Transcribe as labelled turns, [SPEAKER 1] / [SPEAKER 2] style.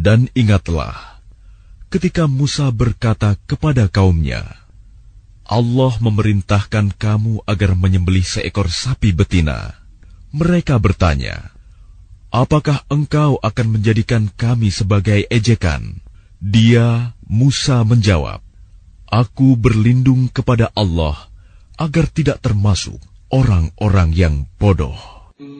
[SPEAKER 1] Dan ingatlah, ketika Musa berkata kepada kaumnya, Allah memerintahkan kamu agar menyembelih seekor sapi betina. Mereka bertanya, apakah engkau akan menjadikan kami sebagai ejekan? Dia, Musa, menjawab, aku berlindung kepada Allah agar tidak termasuk orang-orang yang bodoh.